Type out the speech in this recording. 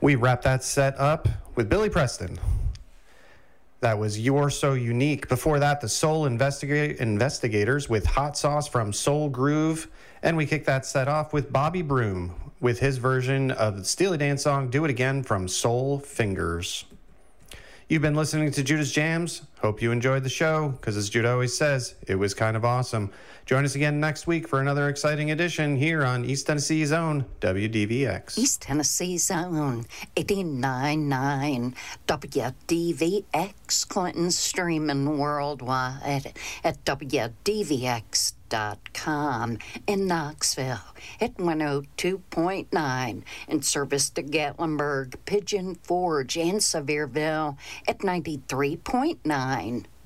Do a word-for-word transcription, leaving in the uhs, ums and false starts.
We wrap that set up with Billy Preston. That was You're So Unique. Before that, the Soul Investiga- Investigators with Hot Sauce from Soul Groove. And we kick that set off with Bobby Broom with his version of the Steely Dan song Do It Again from Soul Fingers. You've been listening to Judas Jams. Hope you enjoyed the show, because as Judah always says, it was kind of awesome. Join us again next week for another exciting edition here on East Tennessee's own W D V X. East Tennessee's own eighty-nine point nine W D V X, Clinton, streaming worldwide at W D V X dot com. In Knoxville at one oh two point nine, in service to Gatlinburg, Pigeon Forge, and Sevierville at ninety-three point nine.